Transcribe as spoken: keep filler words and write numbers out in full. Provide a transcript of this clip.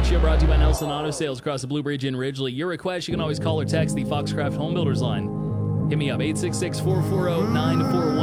show brought to you by Nelson Auto Sales across the Blue Bridge in Ridgely. Your request, you can always call or text the Foxcraft Home Builders line. Hit me up, eight six six, four four zero, nine four one